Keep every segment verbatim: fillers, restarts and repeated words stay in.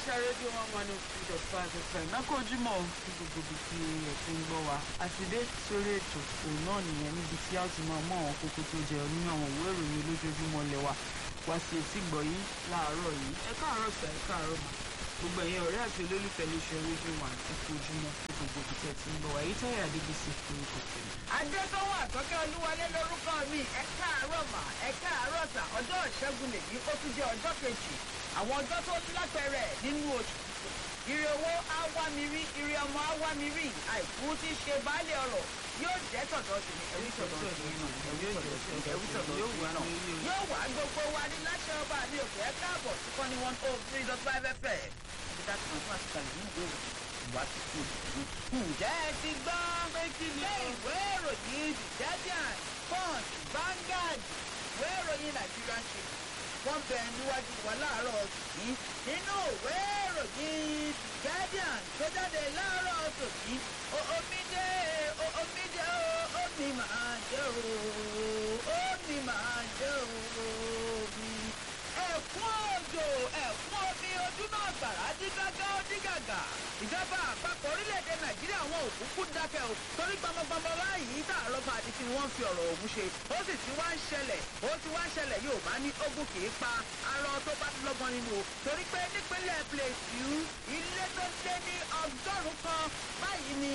iléeṣẹ́ rédíò one one oh three dot five F M mẹ́kọ̀ ojúmọ́ ní gbogbo ibi tí ẹ ti ń gbọ́ wa àtidé sórí ètò òun náà nìyẹn níbi tí a ti máa mú àwọn kókó tó jẹyọ nínú àwọn ìwé ìròyìn olójoojúmọ́ lẹ́wà wá sí etí gbọ̀ yìí láàárọ̀ yìí ẹ káàárọ̀ sà ẹ káàárọ̀ mà gbogbo ẹ̀yin ọ̀rẹ́ àti olólùfẹ́ iléeṣẹ́ rédíò one ẹ kú ojúmọ́ ní gbogbo ibi tí ẹ ti ń gbọ́ wa èyí Táyọ̀ Adébísí orúkọ tèmi. Adétọ́wọ́ Àtọ́kẹ́ Olúwọlé lórúkọ mi ẹ káàárọ̀ mà ẹ káàárọ̀ sà ọjọ́ ìṣẹ́gun lèyí ó tún jẹ́ ọjọ́ kejì àwọn ọjọ́ tó lápẹẹrẹ nínú oṣù ire owó á wá mi rí ire ọmọ á wá mi rí àìkú tí í ṣe baálé ọrọ̀ yóò jẹ́ tọ̀dọ̀ tèmi ẹ̀rí tọ̀dọ̀ tèmi ẹ̀rí tọ̀dọ̀ tèmi náà yóò wá gbogbo wa ní láṣẹ ọba mi òkè ẹ káàbọ̀ sí kọ́ni one oh three dot five F M àti dákì máa fún àtìkà nínú ìwé ìwà tuntun. ǹjẹ́ ẹ ti gbọ́ pé kí ni ìwé ìròyìn The Guardian Punch Vanguard ìwé ìròyìn Nàìjíríà ṣe wọ́n bẹ níwájú wa láàárọ̀ tòní nínú ìwé ìròyìn The Guardian tó jáde láàárọ̀ tòní omidé omidé omi máa jẹ́ o omi máa jẹ́ o omi ẹ̀kún òjò ẹ̀kún omi ojúmọ́ àgbàrá dígágá ó dígàgà ìjọba àpapọ̀ orílẹ̀-èdè Nàìjíríà wọn ò kúkú dákẹ́ o torí gbọmọgbọmọ báyìí tààrọ́ bá di kí wọ́n fi ọ̀rọ̀ òun ṣe ó sì ti wá ń ṣẹlẹ̀ ó ti wá ń ṣẹlẹ̀ yóò bá ní ogun kì í pa arọ tó bá lọ́gbọ́n nínú o torí pé nípínlẹ̀ Plateau ilé tó lé ní ọgọ́rùn-ún kan báyìí ni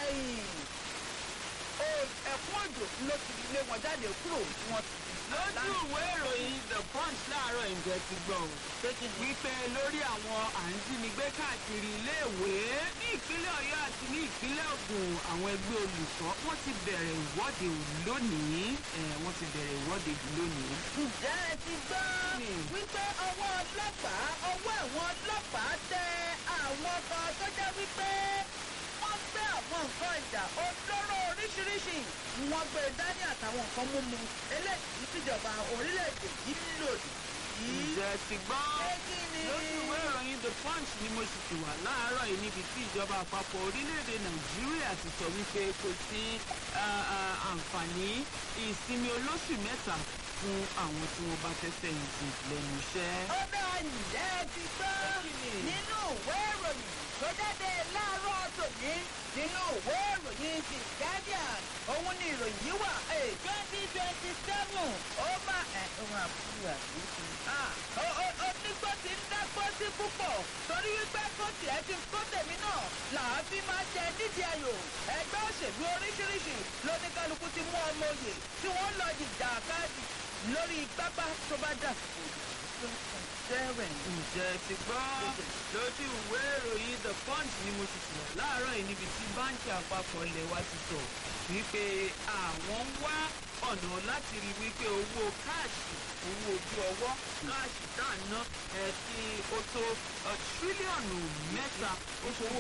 ẹ̀kún òjò ló ti lé wọn jáde kúrò tí wọ́n ti lójú ìwé ìròyìn The Punch láàárọ̀ ìjẹ́ ti gbọ́ ò wípé lórí àwọn àǹjínigbé káàkiri iléèwé ní ìpínlẹ̀ Ọ̀yọ́ àti ní ìpínlẹ̀ Ògùn àwọn ẹgbẹ́ olùkọ́ wọ́n ti bẹ̀rẹ̀ ìwọ́de lónìí wọ́n ti bẹ̀rẹ̀ ìwọ́de lónìí. ǹjẹ́ ẹ ti gbọ́ wípé ọwọ́ ọlọ́pàá ọwọ́ àwọn ọlọ́pàá tẹ àwọn kan tó jẹ́ wípé wọ́n gbé àwọn nǹkan ìjà olóró oríṣiríṣi wọ́n gbé dání àtàwọn nǹkan mímu eléyìí tíjọba orílẹ̀-èdè yìí lòdì. ǹjẹ́ ti gbọ́ lójú ìwé ìròyìn The Punch ni mo sì ti wà láàárọ̀ yìí níbi tí ìjọba àpapọ̀ orílẹ̀-èdè Nàìjíríà ti sọ wípé kò sí àǹfààní ìsinmi olóṣù mẹ́ta fún àwọn tí wọ́n bá fẹ́ fẹ̀yìntì lẹ́nu iṣẹ́. ó dá ǹjẹ́ ti gbọ́ nínú ìwé ìròyìn tó jáde láàárọ̀ tòní nínú ìwé ìròyìn The Guardian òun ni ìròyìn yìí wà twenty twenty seven ó bá ẹ̀ ohun àbúrò àbúrò onígbó ti ń dágbó sí púpọ̀ torí wípé kó tiẹ̀ ti kó tèmi náà làá fi máa jẹ nídìí ayò ẹgbẹ́ òṣèlú oríṣiríṣi lóníkálukú ti mú ọmọ òye tí wọ́n lọ jìjà káàdì lórí pápá tó bá dà sí ǹjẹ́ ti gbọ́ lójú ìwé ìròyìn The Punch ni mo ti sùn láàárọ̀ yìí níbi tí báńkì àpapọ̀ ilẹ̀ wa ti sọ wípé àwọn ń wá ọ̀nà láti rí wípé owó káàṣì owó ojú ọwọ́ káàṣì tá à ń ná ẹ̀ tí ó tó tírílíọ̀nù mẹ́ta owó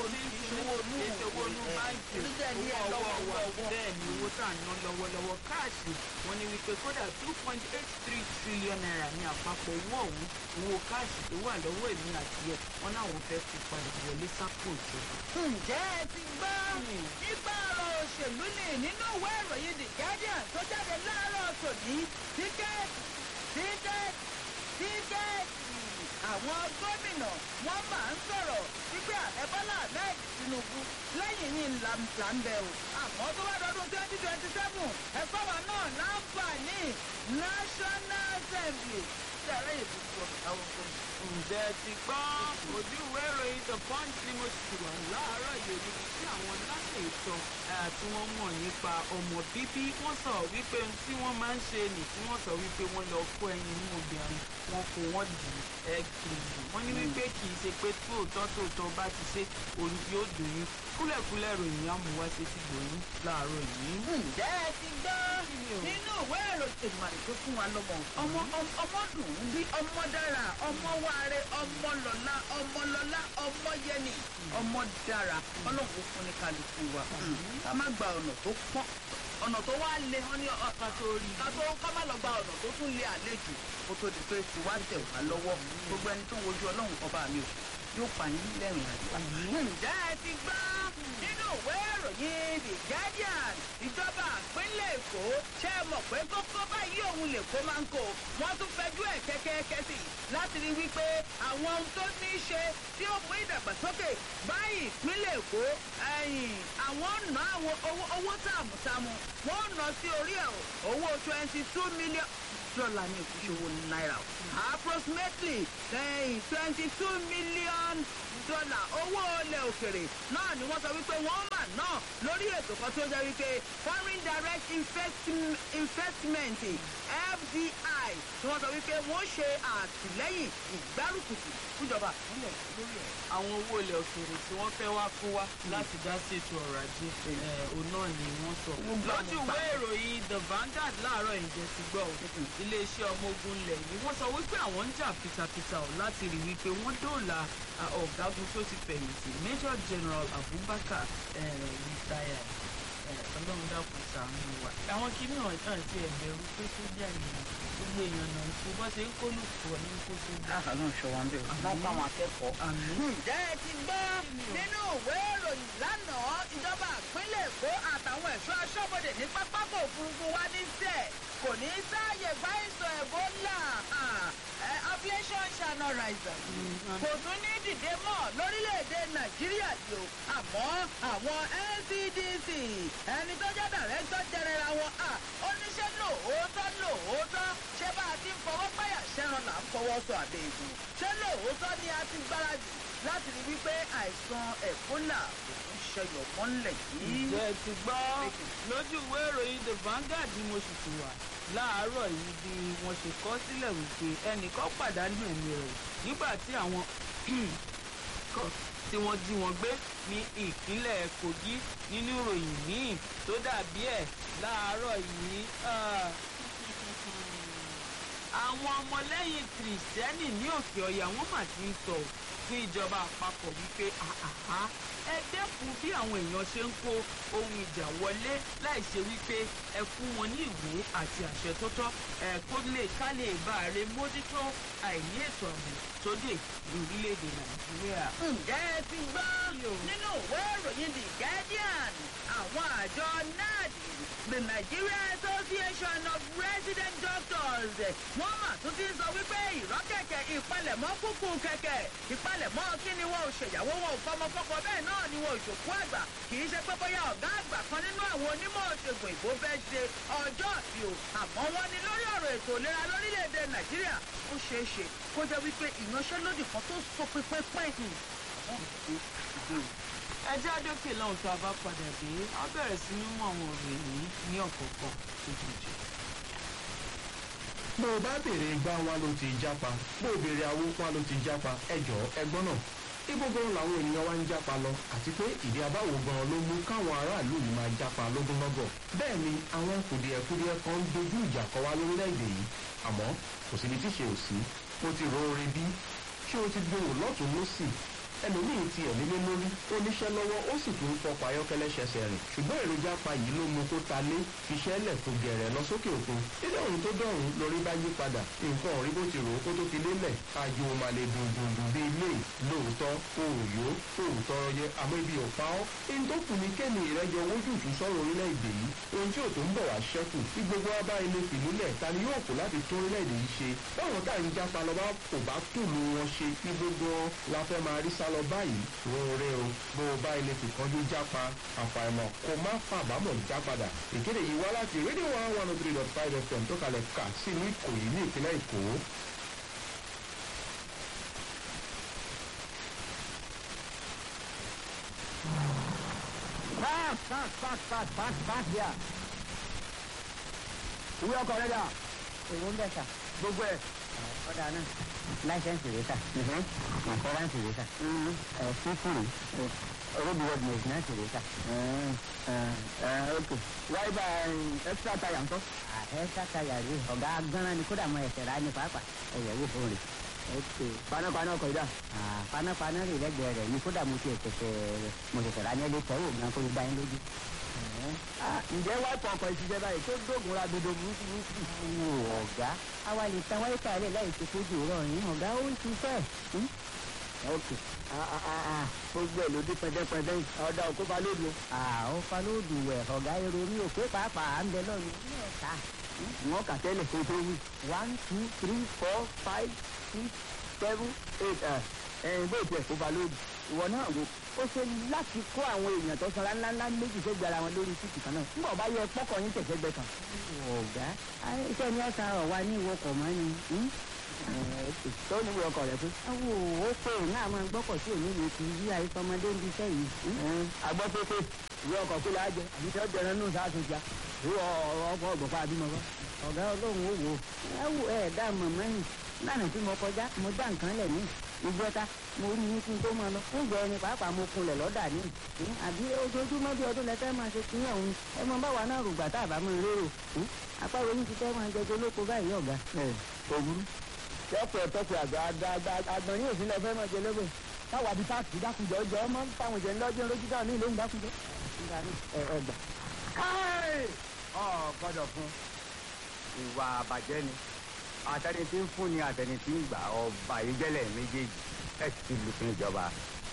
inú báńkì owó ọwọ́ wa bẹ́ẹ̀ ni owó tá à ń ná lọ́wọ́lọ́wọ́ káàṣì wọ́n ní wípé kódà two point eight three trillion naira ní àpapọ̀ owó ọ̀hún owó káàṣì tó wà lọ́wọ́ èmi àti ẹ̀ wọ́n láwọn fẹ́ fi padà wọlé sápò ìjọba. ǹjẹ́ ẹ ti gbọ́ nípa ọ̀rọ̀ òṣèlú ni nínú ìwé ìròyìn The Guardian tó jáde láàárọ̀ tòní tíkẹ́ẹ̀tì tíkẹ́ẹ̀tì tíkẹ́ẹ̀tì àwọn gómìnà wọ́n máa ń sọ̀rọ̀ wípé ààrẹ Bọ́lá Ahmed Tinubu lẹ́yìn yìí là ń bẹ̀ o àmọ́ tó bá dọdún twenty twenty seven ẹ̀fọ́ wa náà láǹfààní National Assembly ṣẹ̀rẹ̀ ìbùkún àwọn gómìnà. ǹjẹ́ ti gbọ́ ojú ìwé ìròyìn The Punch ni mo sì wà láàárọ̀ yìí níbi tí àwọn láṣẹ ìtọ́ tí wọ́n mọ̀ nípa ọmọ bíbí wọ́n sọ wípé ohun tí wọ́n máa ń ṣe nì tí wọ́n sọ wípé wọ́n lọ kó ẹyin inú obìnrin wọn kò wọ́n dì í ẹ̀kìrì wọ́n ní wípé kì í ṣe pé tóòtọ́ tóòtọ́ bá ti ṣe òun yóò dòyún kúlẹ̀kúlẹ̀ ròyìn àmúwá ṣe ti dòyún láàárọ̀ yìí. ǹjẹ́ ẹ ti gbọ́ nínú ìwé ìròyìn ìmọ̀ràn tó fún wa lọ́mọ ọmọ ọmọ dùn ún bí ọmọ dára ọmọ wáre ọmọ lọ́lá ọmọ lọ́lá ọmọ yẹni ọmọ dára ọlọ́run fún ní kálukú wa ká má gba ọ̀nà tó pọ́n ọ̀nà tó wá lé wọn ní ọ̀ka tó rí ká tó ká má lọ gba ọ̀nà tó tún lé àlejò kó tó di pé tiwa tẹ̀ wá lọ́wọ́ gbogbo ẹni tó ń wojú ọlọ́run ọba mi ò yóò pa yín lẹ́rìn àjò. ǹjẹ́ ẹ ti gbọ́ nínú òwe ìròyìn the guardian ìjọba ìpínlẹ̀ èkó ṣe é mọ̀ pé kókó báyìí òun lè kó máa ń kó wọ́n tún fẹjú ẹ̀ kẹ́kẹ́kẹ́ sí láti rí wípé àwọn ohun tó ní í ṣe tí ó mú ìdàgbàsókè bá ìpínlẹ̀ èkó ẹ̀yìn àwọn ná àwọn owó tààmùtààmù wọ́n ná sí orí ẹ̀ owó twenty two million dọ́là ní ìkúṣòwò náírà approximately twenty two million dọ́là owó ilẹ̀ òkèrè náà ni wọ́n sọ wípé wọ́n mà náà lórí ètò kan tó jẹ́ wípé foreign direct investment F D I tí wọ́n sọ wípé wọ́n ṣe àtìlẹ́yìn ìgbárùkùtù fúnjọba ìpínlẹ̀ lórí ẹ̀. àwọn owó ilẹ̀ òkèrè tí wọ́n fẹ́ wá kó wá láti dá sí ètò ọrọ̀ ajé òun náà ni wọ́n sọ. lójú ìwé ìròyìn the Vanguard láàárọ̀ ìjẹ́ ti gbọ́ iléeṣẹ́ ọmọ ogun ilẹ̀ yìí wọ́n sọ wípé àwọn ń jà pitapita ọ̀ láti rí wípé wọ́n dóòlà ọ̀gágun tó ti fẹ̀yìntì Major General Abubakar retired ọlọ́run dákun ṣàánú wa. àwọn kìnìún náà ti ẹ̀bẹ̀rù pé sójà yìí gbogbo èèyàn náà kó bá ṣe ń kó lùkọ́ ní kó sójà. àhàlù ìṣọwọ́ ń bẹ̀rù wọ́n pa àwọn akẹ́kọ̀ọ́. ǹjẹ́ ẹ ti gbọ́ nínú ìwé ìròyìn lánàá ìjọba ìpínlẹ̀ èkó àtàwọn ẹ̀ṣọ́ aṣọ́bodè ní pápákọ̀ òfurufú wa ní sẹ́ẹ̀ kò ní sáàyè gba ìsọ̀ ẹ̀bólà operation shana rise kò tún ní dìde mọ́ lórílẹ̀‐èdè nàìjíríà yìí o àmọ́ àwọn N C D C ẹni tó jẹ́ dàrẹ́tọ̀ jẹrẹra wọn oníṣẹ́ lóòótọ́ lóòótọ́ ṣé bá a ti ń fọwọ́ páyà ṣẹ́ran là ń fọwọ́ sọ àbẹ̀yẹ̀dù ṣé lóòótọ́ ni a ti gbáradì láti rí wípé àìsàn ẹ̀fọ́là kò tún ṣẹyọ mọ́lẹ̀ yìí. ǹjẹ́ ti gbọ́ lójú ìwé ìròyìn the Vanguard ni mo sì ti wà láàárọ̀ yìí bí wọ́n ṣe kọ sílẹ̀ wípé ẹnìkan pàdánù ẹ̀mí rẹ̀ nígbà tí àwọn tí wọ́n jí wọn gbé ní ìpínlẹ̀ Kogi nínú ìròyìn míì tó dàbí ẹ̀ láàárọ̀ yìí. àwọn ọmọlẹ́yìn kìrìsìtẹ́nì ní òkè ọ̀yà wọ́n mà ti ń sọ fún ìjọba àpapọ̀ wípé àhàhà ẹ dẹ́kun bí àwọn èèyàn ṣe ń kó ohun ìjà wọlé láì ṣe wípé ẹ fún wọn ní ìwé àti àṣẹ tó tọ́ ẹ kó lè ká lè bá a rẹ mójútó àìní ètò ààbò tó dé ní orílẹ̀-èdè Nàìjíríà. ǹjẹ́ ẹ ti gbọ́ nínú ìwé ìròyìn The Guardian àwọn àjọ NAD the Nigeria Association of Resident Doctors wọ́n mà tún ti sọ wípé ìrọ́kẹ̀kẹ̀ ìpalẹ̀mọ́ kúkú kẹ̀kẹ́ ìpalẹ̀mọ́ kí ni wọn ò ṣèyàwó wọn ò fọmọfọkọ bẹ́ẹ̀ náà ni wọn ò ṣòkú àgbà kì í ṣe pé bóyá ọ̀gá àgbà kan nínú àwọn onímọ̀ òṣègùn ìbò fẹ́ ṣe ọjọ́ ìbí o àmọ́ wọ́n ní lórí ọ̀rọ̀ ètò ìlera lórílẹ̀‐èdè Nàìjíríà ó ṣeé ṣe kó jẹ́ wípé ìyanṣẹ́lódì kan tó so pínpín ẹjẹ́ àdókè lọ́hùn tó a bá padà dé a bẹ̀rẹ̀ sí ní mú àwọn ọ̀rọ̀ èyí ní ọ̀kọ̀ọ̀kan lójijì. bó o bá béèrè igbá wa ló ti jápa bó o béèrè awó wa ló ti jápa ẹjọ́ ẹgbọ́n náà ibo gan làwọn ènìyàn wa ń jápa lọ àti pé ìdí abáwo gan ló mú káwọn aráàlú yìí máa jápa lógúnlọ́gọ̀ bẹ́ẹ̀ ni àwọn kùdìẹ̀kudiẹ kan ń dojú ìjà kọ wá lórílẹ̀‐èdè yìí àmọ́ kò síbi tí ṣe ò sí ó ti ro orin bí ṣé o ti gbòòrò lọ́tún lọ́sì ẹlòmíín ti ẹ̀ nílé lórí ó níṣẹ́ lọ́wọ́ ó sì tún fọkọ̀ ayọ́kẹ́lẹ́ ṣẹṣẹ rìn ṣùgbọ́n èròjà pa yìí ló mú kó ta lé fiṣẹ́ lẹ̀ tó gẹ̀rẹ̀ lọ sókè òkun nínú ọ̀run tó dọ̀rùn lórí bá yí padà nǹkan ọ̀rí bó ti rò ó kó tó fi lélẹ̀ àjò máa lè dùn dùn dùn bí ilé lóòótọ́ òòyó òòtọ́ yẹ àmọ́ ibi ò pa ọ́ ẹni tó kù ní kéènì ìrẹ́jọ wójútùú sọ̀rọ̀ orílẹ̀-èdè yìí ohun tí ò tó ń bọ̀ wá ṣẹ́kù tí gbogbo wa bá ilé fìlúlẹ̀ ta ni yóò kó láti tó orílẹ̀-èdè yìí ṣe báwọn tá à ń jápa lọ bá kò bá tùlù wọn ṣe kí gbogbo la fẹ́ máa rí sálọ báyìí rọrẹ o bó o bá ilé fìkanjú jápa àfàìmọ̀ kó má fàbámọ̀ já padà ìkéde yìí wá láti rédíò one one oh three dot five F M tó kalẹ̀ kà sí ní Ìkòyí ní ìpínlẹ̀ Èkó. Fast, fast, fast, fast, fast, fast here. Ìwé ọkọ̀ rẹ̀ dà. Èwo ń bẹ̀ sà. Gbogbo ẹ̀. Ọ̀dà náà. Láìsẹ̀nsì rẹ̀ sà. Ìfọ̀ránsì rẹ̀ sà. Fífúrì. Roadworthiness náà sì rẹ̀ sà. Ok. Wáyé bá extra tire ńkọ́. Extra tire rè ọ̀gá gánran ni kódà mọ ẹsẹ̀ rà ní pàápàá. Ẹ̀yẹ̀ wò fún rè. Ok. Panápaná ọkọ̀ ìdá. Panápaná rè lẹ́gbẹ̀ẹ́ rẹ̀ ni kódà mo ti ẹ̀sẹ̀ mo ṣẹ̀ṣẹ̀ rà ní ẹlẹ́ tẹ́wò gan kó lè dá yín lójú. Ǹjẹ́ wá pọ̀ ọkọ̀ ìṣiṣẹ́ báyìí tó dógun ra dodo burúkú burúkú. Ọ̀gá àwa lè tan wáyé kàlẹ́ láì ṣe kójú rọ̀ yín ọ̀gá ó ń ṣiṣẹ́. ok gbogbo ẹ̀ ló dé pẹ́ndẹ́pẹ́ndẹ́ ọ̀dà òkú balódù. àwọn balódù wẹ̀ ọ̀gá èrò mi ò pé pàápàá à ń bẹ lọ́nu ní ọ̀tá. wọ́n kà tẹ́lẹ̀ kó tó wí. one two three four five six seven eight ẹ̀ẹ́n bó tiẹ̀ kó balódù. ìwọ náà wo ó ṣe láti kó àwọn èèyàn tó sanra ńláńlá méjì tó gbára wọn lórí títì kan náà. nígbà ọba yẹ pọ́kọ̀ yín tẹ̀sẹ̀gbẹ́ kan. ọ̀gá iṣẹ́ ni ọ̀sán ọ̀wá ní ìwọkọ̀ mọ́ ni. tó ní ìwé ọkọ̀ rẹ̀ pé. awo ó pé náà máa gbọ́kọ̀ sí òní ìwé kiri bí àìsàn ọmọdé ń bí iṣẹ́ yìí. agbọ́ pé pé ìwé ọkọ̀ kó láàjẹ àbí tí ó jẹrẹ nù sáàtúnjà ìwọ ọkọ̀ ọ̀gbọ̀pá àbímọ kọ́. ọ̀gá ọlọ́run ó wò ó. ẹ wò ẹ̀ dá mọ̀mọ́ yìí lánàá tí mo kọjá mo dá nǹkan lẹ̀ ní ìjọta mo rí yín kí n tó máa lọ fún ìgbà ẹni pàápàá mo kunlẹ̀ lọ́dà ní àbí ojoojúmọ́ bí ọdún lẹ́tẹ́ máa ṣe kí ọ̀hún ẹ mọ báwa náà rògbà tá a bá máa rérò apá wo yín ti fẹ́ máa jẹjọ lóko báyìí ọ̀gá. ẹ òwúrú tọpẹ tọpẹ àgbà àgbà àgbọn yóò sílẹ̀ fẹ́ máa jẹ lọ́bẹ̀ táwa bí táàkì dákúnjọ ọjọ́ ọmọ táwọn ìjẹ ńlọ́jọ́ lójú táwọn ní ìlú ń dákúnjọ. ẹ ẹ gbà. káì ọ gbọ́dọ̀ fún ìwà àbàjẹ́ ni àtẹni tí ń fún ni àtẹni tí ń gbà ọba ìjẹ́lẹ̀ méjèèjì ẹ ti lù fún ìjọba.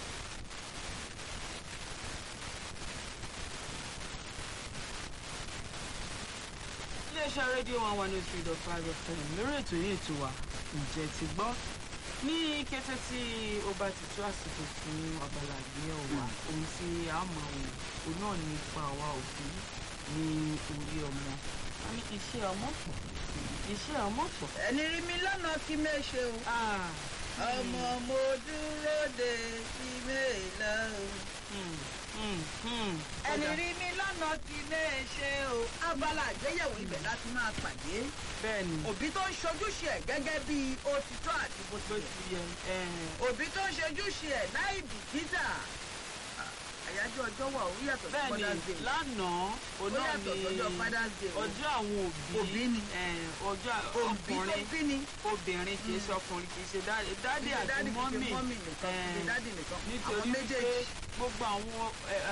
iléeṣẹ́ rédíò one one oh three dot five F M lórí ètò yìí ètò wa ǹjẹ́ ti gbọ́ ní kété tí ó bá ti tó àsìkò fún abala ìgbéyàwó wa ohun tí a mọ̀ òun náà nípa àwa òbí ní orí ọmọ wọn ní iṣẹ́ ọmọ pọ̀ iṣẹ́ ọmọ pọ̀. ẹni rí mi lọ́nà kí mẹ́ ṣe o. ọmọ mo dúró de kí mẹ́ lọ o. ẹni rí mi lọ́nà kí mẹ́ ṣe o. abala àgbéyẹ̀wò ibẹ̀ láti máa pàdé. bẹ́ẹ̀ni. òbí tó ń ṣojúṣe ẹ̀ gẹ́gẹ́ bí òtítọ́ àti bó ti yẹ. òbí tó ń ṣojúṣe ẹ̀ láì bìkítà. àyájọ́ ọjọ́ wà ó yàtọ̀ sí Father's Day. bẹ́ẹ̀ni lánàá ọ̀nà mi ọjọ́ àwọn òbí òbí ni ọjọ́ ọkùnrin obìnrin kì í ṣe ọkùnrin kì í ṣe dáàdì àti mọ́mì nítorí pé gbogbo àwọn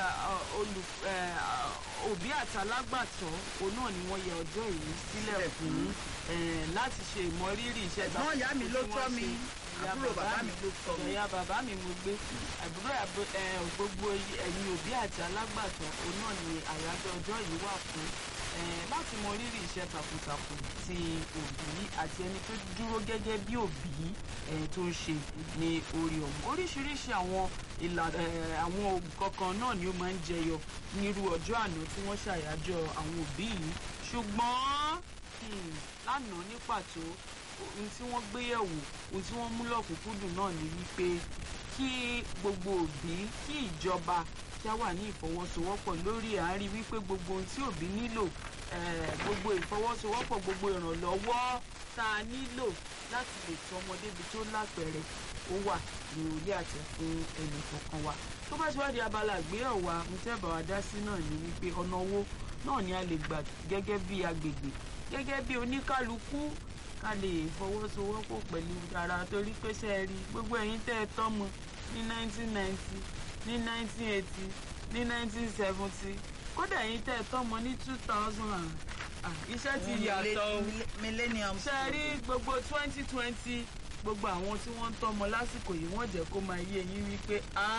òbí àti alágbàtọ́ òun náà ni wọ́n yẹ ọjọ́ yìí sílẹ̀ fún láti ṣe ìmọrírì iṣẹ́ ìgbà tó ti wọ́n ṣe. àbúrò bàbá mi ló sọ mi. ìyá bàbá mi mo gbé àbúrò gbogbo ẹ̀yin òbí àti alágbàtọ́ òun náà ni àyájọ́ ọjọ́ yìí wà fún láti mọ rírì iṣẹ́ takuntakun tí òbí àti ẹni tó dúró gẹ́gẹ́ bí òbí tó ń ṣe ní orí ọmọ. oríṣiríṣi àwọn àwọn òògùn kankan náà ni ó máa ń jẹyọ nírú ọjọ́ àná tí wọ́n ṣàyájọ́ àwọn òbí yìí ṣùgbọ́n lánàá ní pàtó ohun tí wọ́n gbé yẹ̀wò ohun tí wọ́n mú lọ́kùnkúndùn náà ni wípé kí gbogbo òbí kí ìjọba kí á wà ní ìfọwọ́sowọ́pọ̀ lórí àárín wípé gbogbo ohun tí òbí nílò gbogbo ìfọwọ́sowọ́pọ̀ gbogbo ìrànlọ́wọ́ tá a nílò láti lè tọ́ ọmọdé ibi tó lápẹẹrẹ ó wà ní orí àtẹ fún ẹnì kọ̀ọ̀kan wa. tó bá ti wá di abala àgbéyẹ̀wò wa mo tẹ́ bá wa dá sí náà ni wípé ọ̀nà owó náà ni a lè gbà gẹ́gẹ́ bí agbègbè gẹ́gẹ́ bí oníkálukú ká lè fọwọ́sowọ́pọ̀ pẹ̀lú ara torí pé ṣe é rí gbogbo ẹ̀yin tẹ́ ẹ tọ́mọ ní nineteen ninety ní nineteen eighty ní nineteen seventy kódà ẹ̀yin tẹ́ ẹ tọ́mọ ní two thousand iṣẹ́ ti yàtọ̀ millennium ṣe é rí gbogbo twenty twenty gbogbo àwọn tí wọ́n ń tọ́mọ lásìkò yìí wọ́n jẹ́ kó máa yé eyín wípé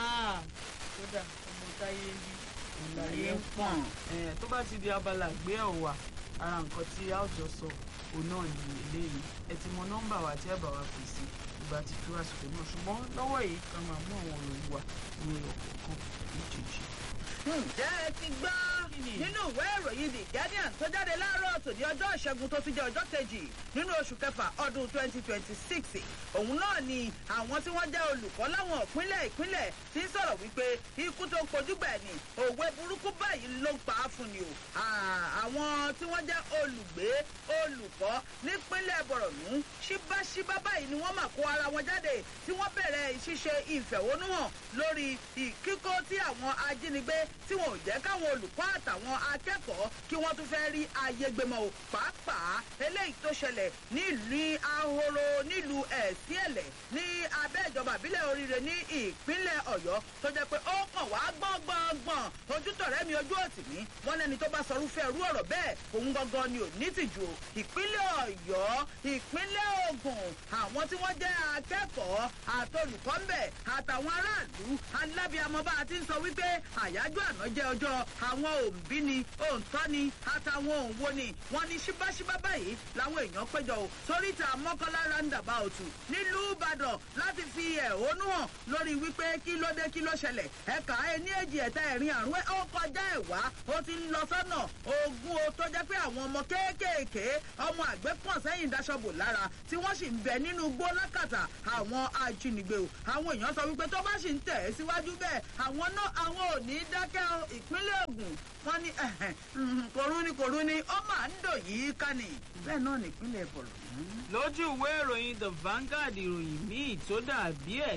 kódà ọmọ táyé ń bí ìlàyé ń pọ̀n tó bá ti di abala àgbé ọ̀wà ara nǹkan tí a ó jọ sọ òun náà ní eléyìí ẹ ti mọ nọ́mbà wa tí ẹ bá wa pè sí ìgbà tí tó àsìkò náà ṣùgbọ́n lọ́wọ́ yìí ká máa mú àwọn òròyìn wa ní ọ̀kọ̀ọ̀kan méjèèjì. ǹjẹ́ ẹ ti gbọ́ nínú ìwé ìròyìn The Guardian tó jáde láàárọ̀ tòní ọjọ́ ìṣẹ́gun tó tún jẹ́ ọjọ́ kejì nínú oṣù kẹfà ọdún twenty twenty six òun náà ni àwọn tí wọ́n jẹ́ olùkọ́ láwọn ìpínlẹ̀ ìpínlẹ̀ ti ń sọ̀rọ̀ wípé ikú tó ń kojú bẹ́ẹ̀ ni òwe burúkú báyìí ló ń pa á fún ni o àwọn tí wọ́n jẹ́ olùgbé olùkọ́ nípínlẹ̀ Borno ṣíbáṣíbá báyìí ni wọ́n mà kó ara wọn jáde tí wọ́n bẹ̀rẹ̀ ṣíṣe ìfẹ̀hónúhàn lórí kíkó tí àwọn ajínigbé tí wọn ò jẹ́ káwọn olùkọ́ àtàwọn akẹ́kọ̀ọ́ kí wọ́n tún fẹ́ rí ayé gbémọ̀ o pàápàá eléyìí tó ṣẹlẹ̀ nílùú ahoro nílùú ẹ̀síẹ̀lẹ̀ ní abẹ́ ìjọba ìbílẹ̀ oríire ní ìpínlẹ̀ ọ̀yọ́ tó jẹ́ pé ó kàn wá gbọ́ngbọ́ngbọ́n ojútọ̀rẹ́ mi ojú òtì mi wọ́n lẹ́ni tó bá sọrúfẹ́ irú ọ̀rọ̀ bẹ́ẹ̀ òun gangan ni ò ní tìjú ìpínlẹ̀ ọ̀yọ́ ìpínlẹ̀ ògùn àwọn tí wọ́n jẹ́ akẹ́kọ̀ọ́ àtolùkọ́ ń bẹ̀ àtàwọn aráàlú alábíàmọ́ bá a ti ń sọ wípé àyájọ́ àná jẹ́ ọjọ́ àwọn òǹbí ni òǹtọ́ ni àtàwọn òǹwo ni wọ́n ní ṣíbáṣíbá báyìí làwọn èèyàn péjọ ò sóríta mọ́kànlá roundabout nílùú ìbàdàn láti fi ẹ̀hónú hàn lórí wípé kí ló dé kí ló ṣẹlẹ̀ ẹ̀ka ẹni èjì ẹ̀ta ẹ̀rin àrùn ó kọjá ẹ̀wá ó ti ń lọ sọ́nà ogún o tó jẹ́ pé àwọn ọmọ kéékèèké ọmọ àgbẹ̀ pọ̀ sẹ́yìn dáṣọ́bò lára tí wọ́n sì ń bẹ nínú igbó lákàtà àwọn ajínigbé o àwọn èèyàn sọ wípé tó bá sì ń tẹ̀ ẹ́ síwájú bẹ́ẹ̀ àwọn náà àwọn ò ní dákẹ́ ìpínlẹ̀ ògùn wọ́n ní kòrún ni kòrún ni ó máa ń dò yìí ká ní bẹ́ẹ̀ náà nípínlẹ̀ bọ̀rọ̀. lójú ìwé ìròyìn the Vanguard ìròyìn míì tó dàbí ẹ̀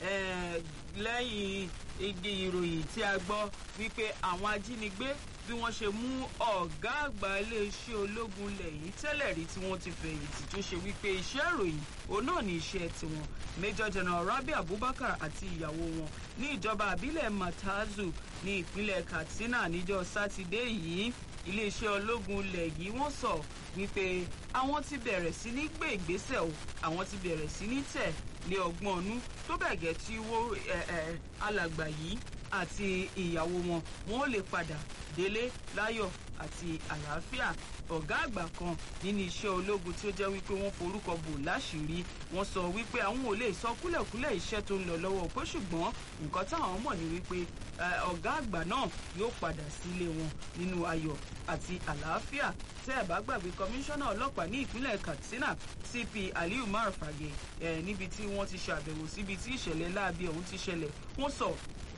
lẹ́yìn igi ìròyìn tí a gbọ́ wípé àwọn ajínigbé bí wọ́n ṣe mú ọ̀gá àgbà iléeṣẹ́ ológun ilẹ̀ yìí tẹ́lẹ̀ rí tí wọ́n ti fẹ̀yìntì tó ṣe wípé iṣẹ́ ìròyìn òun náà ní iṣẹ́ tiwọn Major General Rabi Abubakar àti ìyàwó wọn ní ìjọba àbílẹ̀ Matazu ní ìpínlẹ̀ Katsina níjọ́ sátidé yìí iléeṣẹ́ ológun ilẹ̀ yìí wọ́n sọ wípé àwọn ti bẹ̀rẹ̀ sí ní gbé ìgbésẹ̀ o àwọn ti bẹ̀rẹ̀ sí ní tẹ̀ lé ọgbọ́n ọnú tó bẹ̀gẹ̀ tí wó alàgbà yìí àti ìyàwó wọn wọn ò lè padà délé láyọ̀ àti àlàáfíà ọ̀gá àgbà kan nínú iṣẹ́ ológun tí ó jẹ́ wípé wọ́n forúkọ bò láṣìírí wọ́n sọ wípé àwọn ò lè sọ kúlẹ̀kúlẹ̀ iṣẹ́ tó ń lọ lọ́wọ́ pé ṣùgbọ́n nǹkan táwọn mọ̀ ní wípé ọ̀gá àgbà náà yóò padà sílé wọn nínú ayọ̀ àti àlàáfíà tẹ́ ẹ̀ bá gbàgbé kọmíṣánná ọlọ́pàá ní ìpínlẹ̀ Katsina C P Aliyu Umar Fage níbi tí wọ́n ti ṣàbẹ̀wò síbi tí ìṣẹ̀lẹ̀ láabi ọ̀hún ti ṣẹlẹ̀ wọ́n sọ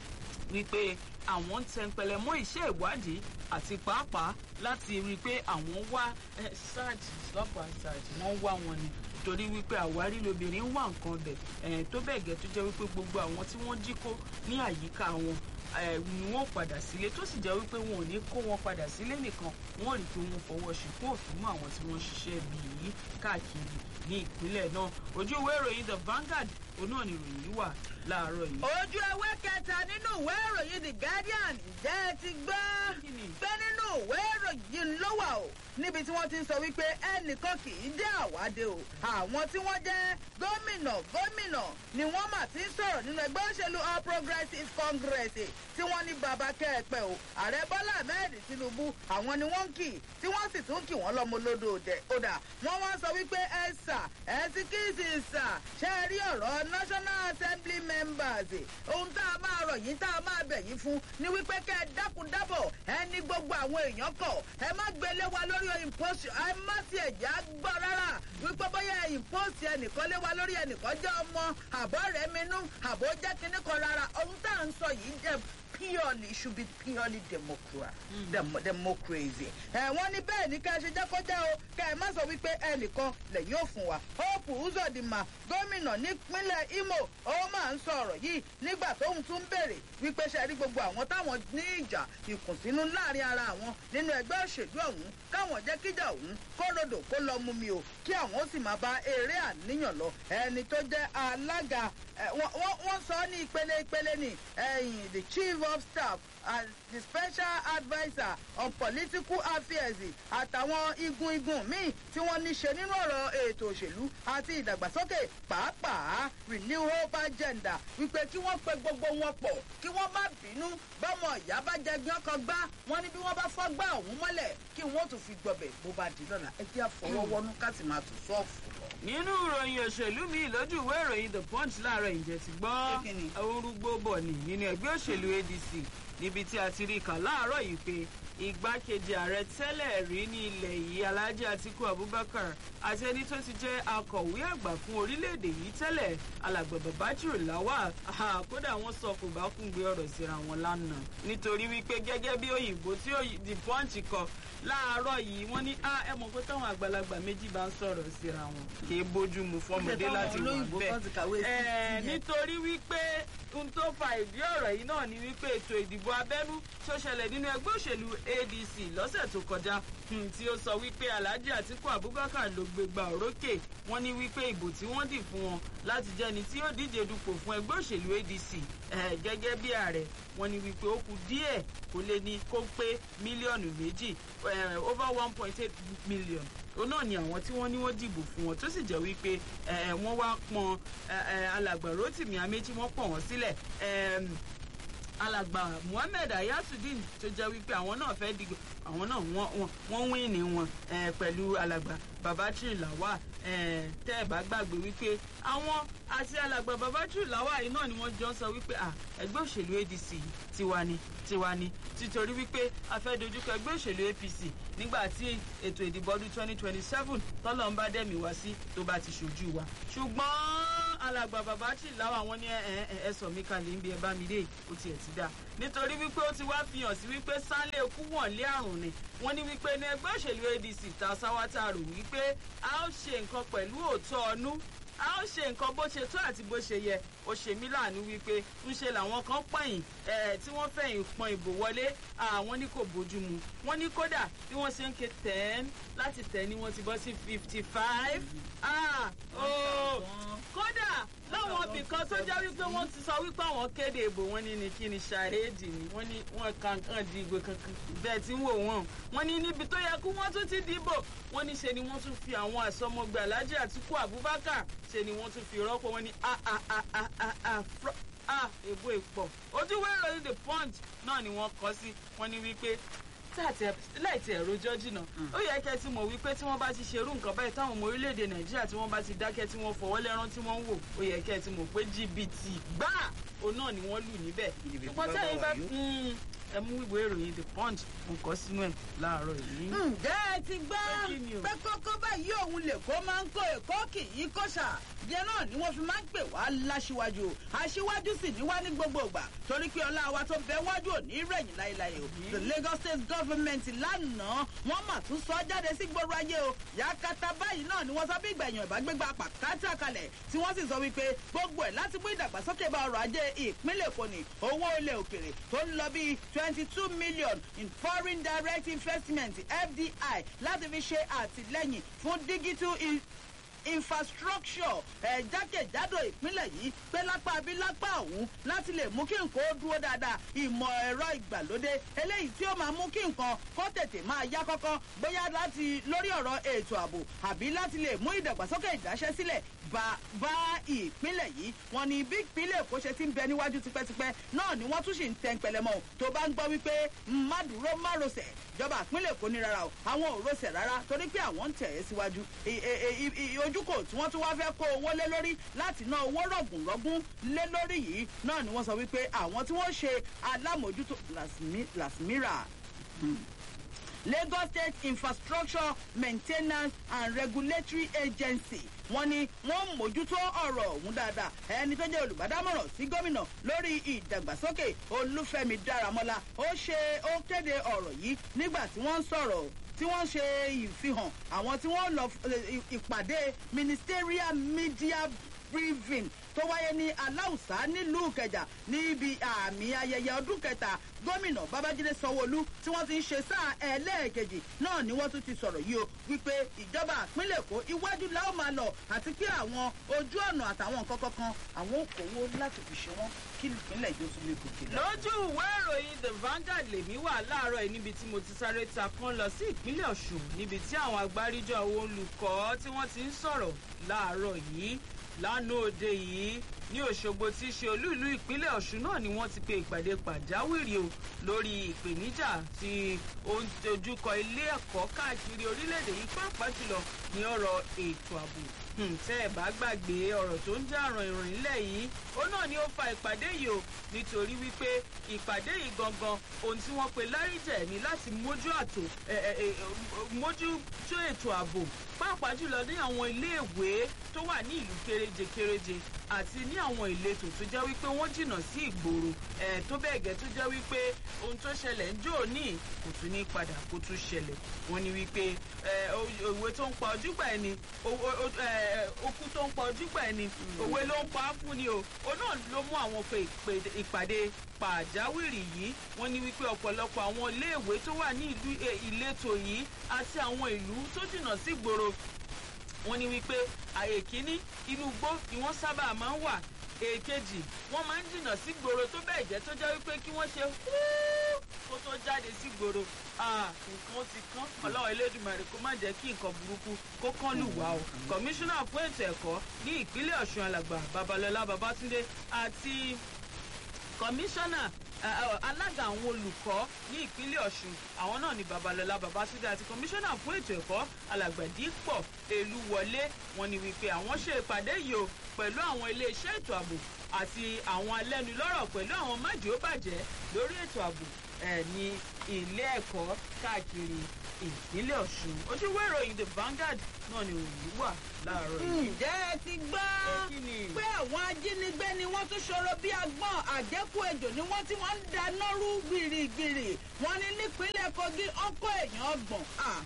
wípé àwọn ń tẹnpẹlẹ mọ́ iṣẹ́ ìwádìí àti pàápàá láti rí i pé àwọn wá ṣáàjì lọ́pàá ṣáàjì wọ́n wá wọn ni torí wípé àwárí lobìnrin ń wá nǹkan bẹ̀ tó bẹ́ẹ̀ gẹ́ tó jẹ́ wípé gbogbo àwọn tí wọ́n jí kó ní àyíká wọn ni wọ́n padà sílé tó sì jẹ́ wípé wọn ò ní kó wọn padà sílé nìkan wọ́n rí i pé wọ́n fọwọ́ ṣìkú òfin mọ́ àwọn tí wọ́n ṣiṣẹ́ bí yìí káàkiri ní ìpínlẹ̀ náà ojú ìwé ìròyìn the Vanguard òun náà ni ìròyìn yìí wà láàárọ̀ yìí. ojú ewé kẹta nínú ìwé ìròyìn the Guardian ǹjẹ́ ẹ ti gbọ́ pé nínú ìwé ìròyìn ló wà o níbi tí wọ́n ti ń sọ wípé ẹnìkan kì í dé àwádé o àwọn tí wọ́n jẹ́ gómìnà gómìnà ni wọ́n mà ti ń sọ̀rọ̀ nínú ẹgbẹ́ òṣèlú All Progressives Congress tí wọ́n ní bàbá kẹ́ẹ̀pẹ́ o ààrẹ Bọ́lá Ahmed Tinubu àwọn ni wọ́n ń kì tí wọ́n sì tún kì wọ́n lọ́mọlódò òdà wọ́n wá sọ wípé ẹ sà ẹ sì kí sì sà ṣe é rí ọ̀rọ̀ National Assembly members ohun tá a máa rọ̀ yín tá a máa bẹ̀ yín fún ni wípé kẹ́ ẹ dákun dábọ̀ ẹ ní gbogbo àwọn èèyàn kọ̀ ẹ má gbélé wa lórí impose ẹ má ti ẹ̀já gbọ́ rárá wípé bóyá impose ẹnìkan lé wa lórí ẹnìkan jẹ́ ọmọ àbọ̀ rẹ̀ minú àbọ̀ jẹ́ kinní kan rárá ohun tá à ń sọ yìí jẹ́ purely should be purely democrat mm. Dem democracy. ẹ wọ́n ní bẹ́ẹ̀ ni ká ẹ ṣe jẹ́ kó jẹ́ o ká ẹ má sọ wípé ẹnìkan lẹ́yìn ò fún wa. Hope Uzodinma gómìnà nípínlẹ̀ Imo ó máa ń sọ ọ̀rọ̀ yìí nígbà tóun tún béèrè wípé ṣe rí gbogbo àwọn táwọn ní ìjà ìkùnsínú láàrin ara àwọn nínú ẹgbẹ́ òṣèlú ọ̀hún káwọn jẹ́ kíjà ọ̀hún kó rodò kó lọ mú mi o kí àwọn ó sì máa bá eré àníyàn lọ ẹni tó jẹ́ alága wọ́n sọ ní ìpele ìpele ní ẹ̀yìn the chief of staff and the special adviser on political affairs àtàwọn igun igun míì tí wọ́n ní ṣe nínú ọ̀rọ̀ ètò òṣèlú àti ìdàgbàsókè pàápàá renew hope agenda wípé kí wọ́n pe gbogbo wọn pọ̀ kí wọ́n má bínú bọ́mọ ìyá bá jẹgbẹ́ ọkọ̀ gbá wọn ní bí wọ́n bá fọ́ gbá òun mọ́lẹ̀ kí wọ́n tún fi gbọbẹ̀ bó bá di lọ́la ẹ jẹ́ àfọwọ́wọ́nú ká sì máa tún sọ́ọ̀fù lọ. nínú ìròyìn òṣèlú mi lójú ìwé ìròyìn the punch láàárọ̀ ìjẹ́ ti gbọ́ orúgbó bọ̀ ní nínú ẹgbẹ́ òṣèlú A D C níbi tí a ti rí kà láàárọ̀ yìí pé igbákejì ààrẹ tẹ́lẹ̀ rí ní ilẹ̀ yìí Alhaji Atiku Abubakar àti ẹni tó ti jẹ́ akọ̀wé àgbà fún orílẹ̀-èdè yìí tẹ́lẹ̀ alàgbà Babájírí Lawal kódà wọ́n sọ kò bá kún gbé ọ̀rọ̀ síra wọn lánàá nítorí wípé gẹ́gẹ́ bí òyìnbó tí the punch kọ láàárọ̀ yìí wọ́n ní ẹ mọ̀ pé táwọn àgbàlagbà méjì bá ń sọ̀rọ̀ síra wọn kì í bójú mu fọ́mọdé láti wà bẹ́ẹ̀ nítorí wípé ohun tó fa ìdí ọ̀rọ̀ yìí náà ni wípé ètò ìdìbò abẹ́nú tó ṣẹlẹ̀ nínú ẹgbẹ́ òṣèlú A D C lọ́sẹ̀ tó kọjá tí ó sọ wípé Alhaji Atiku Abubakar ló gbégbá òrókè wọ́n ní wípé ìbò tí wọ́n dì fún wọn láti jẹ́ni tí ó díje dupò fún ẹgbẹ́ òṣèlú A D C gẹ́gẹ́ bí ààrẹ wọ́n ní wípé ó kù díẹ̀ kó lé ní kó pé mílíọ̀nù méjì over one point eight million òun náà ni àwọn tí wọ́n ní wọ́n dìbò fún wọn tó sì jẹ́ wípé wọ́n wá pọn alàgbà Rotimi Amechi wọ́n pọ̀ wọ́n sílẹ̀ alàgbà Muhammed Ayatudeen tó jẹ́ wípé àwọn náà fẹ́ dìgbò àwọn náà wọ́n wín ní wọn pẹ̀lú alàgbà Babachir Lawal tẹ́ ẹ̀ bá gbàgbé wípé àwọn àti alàgbà Babachir Lawal yìí náà ni wọ́n jọ ń sọ wípé ẹgbẹ́ òṣèlú A D C tiwa ni tiwa ni títorí wípé a fẹ́ dojúkọ ẹgbẹ́ òṣèlú A P C nígbà tí ètò ìdìbò ọdún twenty twenty seven tọ́lọ̀ ń bá dẹ̀mí wá sí tó bá ti ṣojú wa ṣùgbọ́n alàgbà Babachir Lawal wọn ní ẹ sọ mí kalẹ̀ ń bí ẹ bá mi dé ó tiẹ̀ ti dá nítorí wípé ó ti wá fi hàn sí wípé sálẹ̀ okú wọ̀n lé àrùn ni wọ́n ní wípé ní ẹgbẹ́ òṣèlú A D C ta sáwátà rò wípé a ó ṣe nǹkan pẹ̀lú òótọ́ ọnú a ó ṣe nǹkan bó ṣe tó àti bó ṣe yẹ ó ṣe mí láàánú wípé ń ṣe làwọn kan pọ̀yìn tí wọ́n fẹ̀yìn pọn ìbò wọlé àwọn ní kò bójú mu wọ́n ní kódà bí wọ́n ṣe ń ké ten láti ten ni wọ́n ti bọ́ sí fifty five kódà láwọn ibì kan tó jẹ́ wípé wọ́n ti sọ wípé àwọn kéde ìbò wọn ní ní kí ni ṣàrédì ni wọ́n ní wọ́n kankan di ìbò kankan bẹ́ẹ̀ tí ń wò wọ́n wọ́n ní níbi tó yẹ kí wọ́n tún ti dìbò wọ́n ní ṣe ni wọ́n tún fi àwọn àsọmọgbà Alhaji Atiku Abubakar ṣe ni wọ́n tún fi rọ́pò wọn ní a a a a a a fr a èbó ìpọ̀ ojúwé ìròyìn The Punch náà ni wọ́n kọ sí wọ́n ní wípé láìtì ẹ̀rọ jọ́jìnà ó yẹ kẹ́ ti mọ̀ wípé tí wọ́n bá ti ṣerú nǹkan báyìí táwọn ọmọ orílẹ̀-èdè Nàìjíríà tí wọ́n bá ti dákẹ́ tí wọ́n fọwọ́ lẹ́rán tí wọ́n ń wò ó yẹ kẹ́ ti mọ̀ pé jìbìtì gbáà òun náà ni wọ́n lù níbẹ̀ ṣùgbọ́n tẹ́yìn bá ẹ mú ìwé ìròyìn The Punch nǹkan sínú ẹ̀ láàárọ̀ yìí. ǹjẹ́ ẹ ti gbọ́ pé kókó báyìí òun lè kó máa ń kó èkó kì í kọ́ṣà ìyẹn náà ni wọ́n fi máa ń pè wá láṣíwájú aṣíwájú sì ní wá ní gbogbo ìgbà torí pé ọlá wa tó bẹ wájú ò ní rẹ̀yìn láéláé o the Lagos State Government lánàá wọ́n mà tún sọ jáde sí gbòòrò ayé o yàkátà báyìí náà ni wọ́n sọ bí ìgbẹ̀yìn ìbágbégbá pàkátà kalẹ̀ tí wọ́n sì sọ wípé gbogbo ẹ̀ láti mú ìdàgbàsókè bá ọrọ̀ ajé ìpínlẹ̀ Èkó ni owó ilẹ̀ òkèrè tó ń lọ bíi twenty-two million in foreign direct investment F D I láti fi ṣe àtìlẹ́yìn fún digital infrastructure ẹ̀ jákèjádò ìpínlẹ̀ yìí pé lápá bí lápá ọ̀hún láti lè mú kí nǹkan ó dúró dáadáa ìmọ̀ ẹ̀rọ ìgbàlódé eléyìí tí ó máa mú kí nǹkan kó tètè máa yá kọ́kọ́ bóyá láti lórí ọ̀rọ̀ ètò ààbò àbí láti lè mú ìdàgbàsókè ìdáṣẹ́sílẹ̀ bá bá ìpínlẹ̀ yìí wọn ni bí ìpínlẹ̀ Èkó ṣe ti ń bẹ níwájú tipẹ́tipẹ́ náà ni wọ́n tún sì ń tẹ́ ń pẹlẹmọ́ tó bá ń gbọ́ wípé má dúró má rọsẹ̀ ìjọba ìpínlẹ̀ Èkó ní rárá o àwọn ò rọsẹ̀ rárá torí pé àwọn ń tẹ̀ ẹ́ síwájú ojúkò tí wọ́n tún wá fẹ́ kó owó lé lórí láti ná owó rọ̀gùnrọ̀gùn lé lórí yìí náà ni wọ́n sọ wípé àwọn tí wọ́n ṣe alámòjútó lasmira Lagos State Infrastructure Maintenance and Regulatory Agency wọ́n ní wọ́n ń mójútó ọ̀rọ̀ ọ̀hún dáadáa ẹni tó jẹ́ olùbádámọ̀ràn sí gómìnà lórí ìdàgbàsókè Olúfẹ́mi Dáramọ́lá ó ṣe ó kéde ọ̀rọ̀ yìí nígbà tí wọ́n ń sọ̀rọ̀ tí wọ́n ṣe ìfihàn àwọn tí wọ́n lọ ìpàdé ministerial media briefing tó wáyé ní Aláùsá nílùú Ìkẹjà níbi àmì ayẹyẹ ọdún kẹta gómìnà Babájídé Sanwó-Olú tí wọ́n ti ń ṣe sáà ẹlẹ́ẹ̀kejì náà ni wọ́n tún ti sọ̀rọ̀ yìí o wípé ìjọba ìpínlẹ̀ Èkó iwájú la ó máa lọ àti pé àwọn ojú ọ̀nà àtàwọn nǹkan kankan àwọn òkòwò láti fi ṣe wọ́n kí ìpínlẹ̀ yóò tún lè gòkè lọ. lójú ìwé ìròyìn The Vanguard lèmi wà láàárọ̀ yìí níbi tí mo ti sáré ta kan lọ sí ìpínlẹ̀ Ọ̀ṣun níbi tí àwọn àgbáríjọ àwọn olùkọ́ tí wọ́n ti ń sọ̀rọ̀ láàárọ̀ yìí lánàá òde yìí ní Òṣogbo tí í ṣe olú ìlú ìpínlẹ̀ Ọ̀ṣun náà ni wọ́n ti pe ìpàdé pàjáwìrì o lórí ìpèníjà tí ó ń dojúkọ ilé ẹ̀kọ́ káàkiri orílẹ̀-èdè yìí pàápàá jùlọ ní ọ̀rọ̀ ètò ààbò tẹ́ ẹ̀ bá gbàgbé ọ̀rọ̀ tó ń jà ràn ìròyìn ńlẹ̀ yìí ó náà ni ó fa ìpàdé yìí o nítorí wípé ìpàdé yìí gangan ohun tí wọ́n pe láríjẹ̀ ní láti mójú àtò mójú tó ètò ààbò pàápàá jùlọ ní àwọn iléèwé tó wà ní ìlú kéréje kéréje àti ní àwọn ìletò tó jẹ́ wípé wọ́n jìnnà sí ìgboro ẹ̀ tó bẹ́ẹ̀ gẹ́ tó jẹ́ wípé ohun tó ṣẹlẹ̀ ń jò ní kò tún ní padà kó tún ṣẹlẹ̀ wọ́n ní wípé òwe tó ń pa ojúgbà ẹni okú tó ń pa ojúgbà ẹni òwe ló ń pa á fún ni o òun náà ló mú àwọn ìpàdé pàjáwìrì yìí wọ́n ní wípé ọ̀pọ̀lọpọ̀ àwọn iléèwé tó wà ní ìlú ìletò yìí àti àwọn ìlú tó jìnnà sí ìgboro wọ́n ní wípé àyè kínní inú igbó ni wọ́n sábà máa ń wà èkejì wọ́n máa ń jìnnà sí gbòòrò tó bẹ́ẹ̀ jẹ́ tó jẹ́ wípé kí wọ́n ṣe kó tó jáde sí gbòòrò nǹkan ti kán ọlọ́run elédùnmarè kó má jẹ́ kí nǹkan burúkú kó kán lù wá o kọmíṣánná fún ètò ẹ̀kọ́ ní ìpínlẹ̀ ọ̀ṣun alàgbà babalọ́lá babátúndé àti kọmíṣánná alága àwọn olùkọ́ ní ìpínlẹ̀ ọ̀ṣun àwọn náà ni babalọ́lá babátúndé àti kọmíṣánná fún ètò ẹ̀kọ́ alàgbàdìpọ̀ èlúwọlé wọn ni wípé àwọn ṣe ìpàdé yìí o pẹ̀lú àwọn iléeṣẹ́ ètò ààbò àti àwọn alẹ́nulọ́rọ̀ pẹ̀lú àwọn májèóbàjẹ́ lórí ètò ààbò ní ilé ẹ̀kọ́ káàkiri ìpínlẹ̀ ọ̀ṣun ojúwé ìròyìn the Vanguard náà ni òyìn wà láàárọ̀ yìí. ǹjẹ́ ẹ ti gbọ́ pé àwọn ajínigbé ni wọ́n tún ṣòro bí agbọ́n àjẹkù ejò ni wọ́n tí wọ́n ń dáná rú gbìrìgbìrì wọ́n ní nípínlẹ̀ kogi ọkọ̀ èèyàn ọgbọ̀n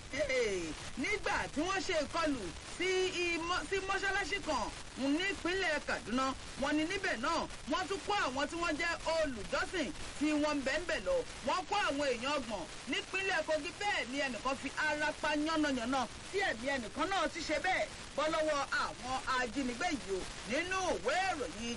nígbà tí wọ́n ṣe ìkọlù sí mọ́ṣáláṣí kan nípínlẹ̀ kaduna wọ́n ní níbẹ̀ náà wọ́n tún kó àwọn tí wọ́n jẹ́ olùjọ́sìn tí wọ́n ń bẹ́ẹ̀ bẹ́ẹ̀ lọ wọ́n kó àwọn èèyàn ọgbọ̀n nípínlẹ̀ kogi bẹ́ẹ̀ ni ẹnìkan fi ara pa yánnayànna tí ẹ̀mí ẹnìkan náà ti ṣe bẹ́ẹ̀ bọ́ lọ́wọ́ àwọn ajínigbé yìí o nínú ìwé ìròyìn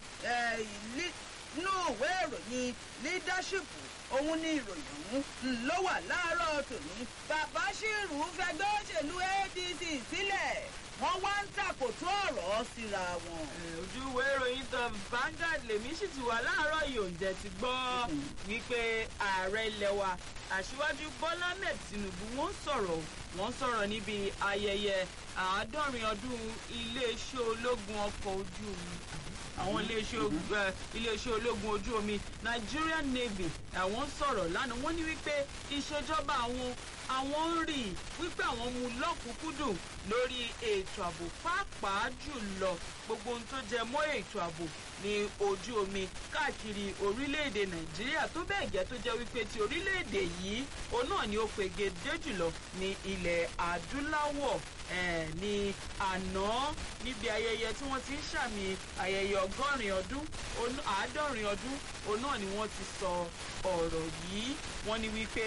nínú ìwé ìròyìn leadership òun ní ìròyìn ọ̀hún ló wà láàárọ̀ tòní bàbá ṣírù fẹgbẹ́ òṣèlú adc sílẹ̀ wọ́n wá ń tàkòtò ọ̀rọ̀ síra wọn. ojú ìwé ìròyìn the Vanguard lèmi sì ti wà láàárọ̀ yìí òǹjẹ́ ti gbọ́ wípé ààrẹ ilẹ̀ wa aṣíwájú bọ́lá ahmed tinubu wọ́n sọ̀rọ̀ wọ́n sọ̀rọ̀ níbi ayẹyẹ àádọ́rin ọdún iléeṣẹ́ ológun ọkọ̀ ojú omi àwọn iléeṣẹ́ ológun ojú omi Nigerian Navy àwọn sọ̀rọ̀ lánàá wọ́n ní wípé ìṣèjọba àwọn àwọn ń rí wípé àwọn mú lọ́kùnkúndùn lórí ètò ààbò pàápàá jùlọ gbogbo ohun tó jẹ mọ́ ètò ààbò ní ojú omi káàkiri orílẹ̀-èdè Nàìjíríà tó bẹ́ẹ̀ gẹ́ tó jẹ́ wípé ti orílẹ̀-èdè yìí òun náà ni ó pege dé jùlọ ní ilẹ̀ adúláwọ̀ ní àná níbi ayẹyẹ tí wọ́n ti ń ṣàmì ayẹyẹ ọgọ́rin ọdún àádọ́rin ọdún òun náà ni wọ́n ti sọ ọ̀rọ̀ yìí wọ́n ní wípé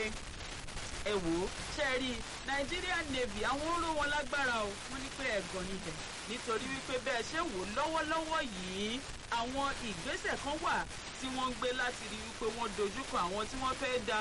ẹ wò ó ṣe é rí Nigerian Navy àwọn ń ró wọn lágbára o wọ́n ní pé ẹ̀gàn níbẹ̀ nítorí wípé bẹ́ẹ̀ ṣe wò lọ́wọ́lọ́wọ́ yìí àwọn ìgbésẹ̀ kan wà tí wọ́n ń gbé láti rí wípé wọ́n dojúkọ àwọn tí wọ́n fẹ́ da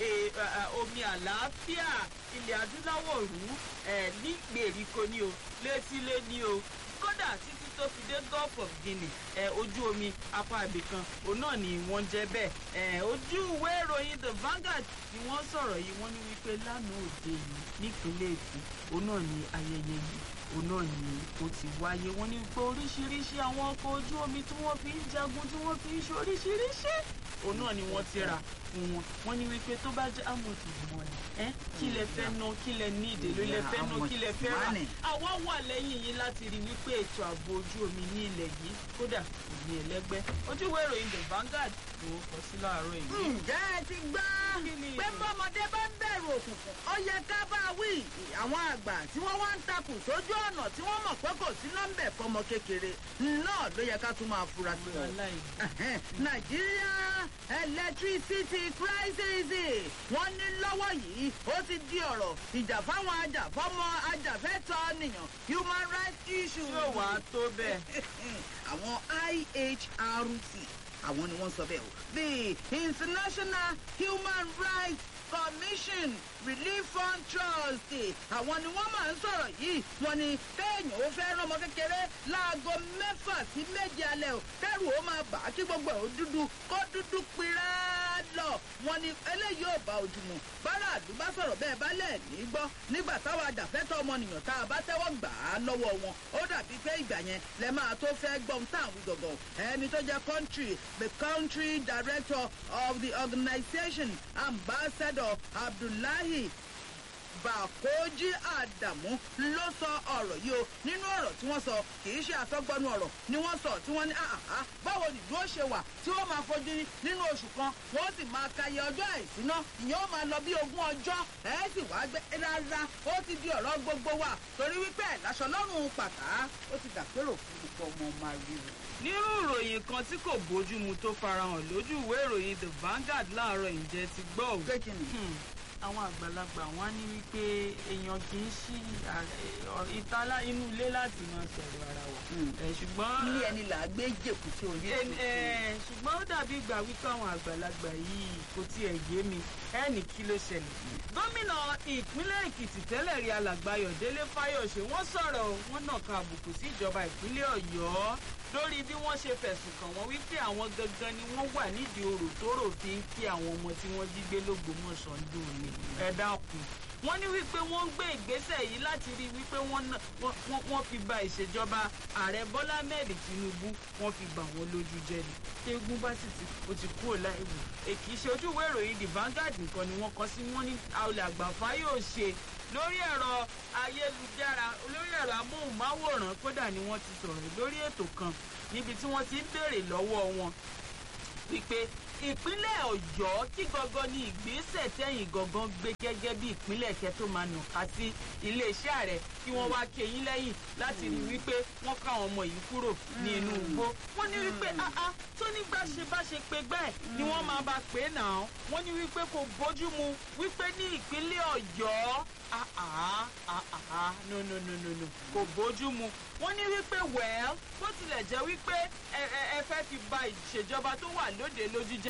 omi àlàáfíà ilẹ̀ adúláwọ̀ rú ní gbèríko ni o létílé ni o kódà títí tó fi dé Gulf of Guinea ẹ ojú omi apá ibìkan òun náà ni wọ́n jẹ́ bẹ́ẹ̀ ẹ ojú ìwé ìròyìn the Vanguard ni wọ́n sọ̀rọ̀ yìí wọ́n ní wípé lánàá òde yìí nípínlẹ̀ Èkó òun náà ni ayẹyẹ yìí òun náà ni ó ti wáyé wọ́n ní pé oríṣiríṣi àwọn ọkọ̀ ojú omi tí wọ́n fi ń jagun tí wọ́n fi ń ṣe oríṣiríṣi òun náà ni wọ́n ti rà fún wọn wọ́n ní wípé tó bá jẹ́ amọ̀tò ìmọ̀ ẹ̀ ẹ́ kí lẹ fẹ́ ná kí lẹ ní ìdèlú lẹ fẹ́ ná kí lẹ fẹ́ rà àwa wà lẹ́yìn yín láti rí wípé ètò ààbò ojú omi ní ilẹ̀ yìí kódà kò ní ẹlẹ́gbẹ́ ojú ìwé ìròyìn the Vanguard ló kọ sí láàárọ̀ yìí. ǹjẹ́ ẹ ti gbọ́ pé bọ́mọdé bá ń bẹ̀rù òkùnkùn ó yẹ ká bá wí àwọn àgbà tí wọ́n wá ń takùn sójú ọ̀nà tí wọ́n mọ̀ pé kò sí nọ́mbẹ̀ fọmọ kékeré náà ló yẹ ká tún máa fura sí wọn. Nàìjíríà electricity crisis wọ́n ní lọ́wọ́ yìí ó ti di ọ̀rọ̀ ìjà fáwọn ajàfọ́mọ ajàfẹ́tọ̀ọ́ nìyàn human rights issue. yóò wá tó bẹ́ẹ̀. àwọn I H R C àwọn ni wọ́n sọ bẹ́ẹ̀ o the International Human Rights Commission Relief Fund Trust àwọn ni wọ́n máa ń sọ̀rọ̀ yìí wọ́n ní kéèyàn ó fẹ́ rán ọmọ kékeré láago mẹ́fà sí méje alẹ́ o kẹ́rù ó máa bà á kí gbogbo ẹ̀ ó dúdú kó dúdú pírá lọ wọ́n ní eléyìí ò bá ojú mu bára àdúgbò sọ̀rọ̀ bẹ́ẹ̀ bá lẹ̀ ní gbọ́ nígbà táwọn àjàfẹ́tọ̀ ọmọnìyàn tá a bá tẹ́wọ́ gbà á lọ́wọ́ wọn ó dàbí pé ìgbà yẹn lẹ máa tó fẹ́ gbọ́n táwọn gọ̀gọ̀ ẹni tó jẹ́ country the country director of the organization ambassador Abdullahi Bàkójí Àdàmú ló sọ ọ̀rọ̀ yìí o nínú ọ̀rọ̀ tí wọ́n sọ kì í ṣe àsọgbọnú ọ̀rọ̀ ni wọ́n sọ tí wọ́n ní àhàhà báwo nìlú ó ṣe wà tí wọ́n máa fojú nínú oṣù kan wọ́n sì máa kayẹ ọjọ́ àìsíná ìyẹn ó máa lọ bí ogún ọjọ́ ẹ̀ sì wá gbé rárá ó ti di ọ̀rọ̀ gbogbo wa torí wípé láṣọ lọ́rùn pàtà ó ti dàpérò fún gbogbo ọmọ máa rí o. nínú ìròyìn kan tí kò bójúmu tó farahàn lójú ìwé ìròyìn The Vanguard láàárọ̀ ìjẹ́ ti gbọ́ ò. kékinì. àwọn àgbàlagbà wọn ní wípé èèyàn kì í ṣí ìtàlá inú ilé láti máa sọ̀rọ̀ ara wa. ṣùgbọ́n ilé ẹni là á gbé jèkú tí orí ẹ̀ ṣùgbọ́n ó dàbí ìgbà wípé àwọn àgbàlagbà yìí kò tiẹ̀ yé mi ẹnì kí ló ṣẹlẹ̀. gómìnà ìpínlẹ̀ Èkìtì tẹ́lẹ̀ rí alàgbà Ayọ̀délé Fáyọ̀ṣe wọ́n sọ̀rọ̀ wọ́n nàka àbùkù sí ìjọba ìpínlẹ̀ Ọ̀yọ́ lórí bí wọ́n ṣe fẹ̀sùn kàn wọ́n wípé àwọn gangan ni wọ́n wà nídìí orò tó rò fi ń kí àwọn ọmọ tí wọ́n jí gbé l'Ógbómọ̀ṣọ́ ń dùn ní ẹ dákun. wọ́n ní wípé wọ́n ń gbé ìgbésẹ̀ yìí láti rí wípé wọ́n fi ba ìṣèjọba ààrẹ Bọ́lá Ahmed Tinubu wọ́n fi bà wọ́n lójú jẹ́ ni. eégún bá sì ti o ti kúrò láìwò èkì ṣe ojú ìwé ìròyìn The Vanguard nìkan ni wọ́n kọ sí wọ́n ní alàgbà Fáyọ̀ṣe lórí ẹ̀rọ ayélujára lórí ẹ̀rọ amóhùnmáwòrán kódà ni wọ́n ti sọ̀rọ̀ lórí ètò kan níbi tí wọ́n ti ń béèrè lọ́wọ́ wọn wípé ìpínlẹ̀ Ọ̀yọ́ kí gangan ní ìgbésẹ̀ tẹ̀yìn gangan gbé gẹ́gẹ́ bí ìpínlẹ̀ kẹ́ tó máa nàka sí iléeṣẹ́ ààrẹ kí wọ́n wá kéyìn lẹ́yìn láti rí wípé wọ́n ká àwọn ọmọ yìí kúrò ní inú igbó. wọ́n ní wípé áá tó nígbà ṣe bá ṣe pé bẹ́ẹ̀ ni wọ́n máa bá pè é náà. wọ́n ní wípé kò bójú mu wípé ní ìpínlẹ̀ Ọ̀yọ́ àá àá no no no no no kò bójú mu. wọ́n ní wípé well bó tilẹ̀ jẹ́ wípé ẹ ẹ fẹ́ fi ba ìṣèjọba tó wà lóde lójú jẹ́